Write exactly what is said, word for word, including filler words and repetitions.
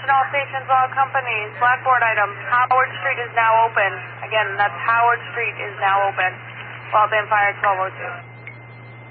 Attention all stations, all companies. Blackboard item. Howard Street is now open. Again, that's Howard Street is now open. Ball Fire twelve oh two.